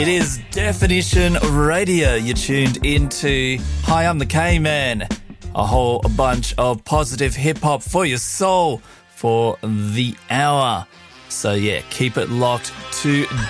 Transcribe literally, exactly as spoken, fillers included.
It is Definition Radio. You're tuned into Hi, I'm the K-Man. A whole bunch of positive hip-hop for your soul for the hour. So yeah, keep it locked to